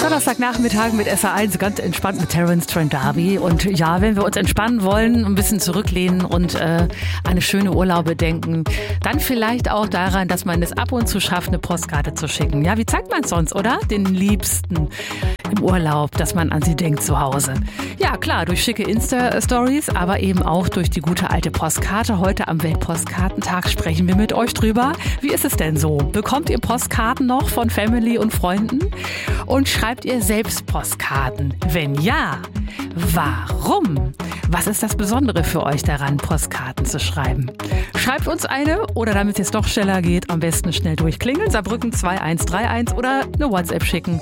Donnerstagnachmittag mit SA1, ganz entspannt mit Terence Trent D'Arby. Und ja, wenn wir uns entspannen wollen, ein bisschen zurücklehnen und eine schöne Urlaube denken, dann vielleicht auch daran, dass man es ab und zu schafft, eine Postkarte zu schicken. Ja, wie zeigt man es sonst, oder? Den Liebsten im Urlaub, dass man an sie denkt zu Hause. Ja, klar, durch schicke Insta-Stories, aber eben auch durch die gute alte Postkarte. Heute am Weltpostkartentag sprechen wir mit euch drüber. Wie ist es denn so? Bekommt ihr Postkarten noch von Family und Freunden? Und schreibt ihr selbst Postkarten? Wenn ja, warum? Was ist das Besondere für euch daran, Postkarten zu schreiben? Schreibt uns eine oder damit es doch schneller geht, am besten schnell durchklingeln, Saarbrücken 2131 oder eine WhatsApp schicken